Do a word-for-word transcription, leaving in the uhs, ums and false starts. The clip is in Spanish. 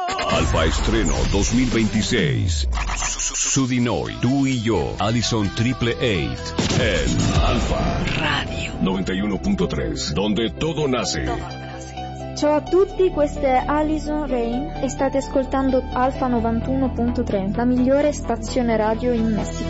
Alfa Estreno dos mil veintiséis. Su di noi, tú y yo, Allison Triple Eight. En Alfa Radio noventa y uno punto tres, donde todo nace. Ciao a tutti, questa è Allison Rain e state ascoltando Alfa novantuno punto tre, la migliore stazione radio in Messico.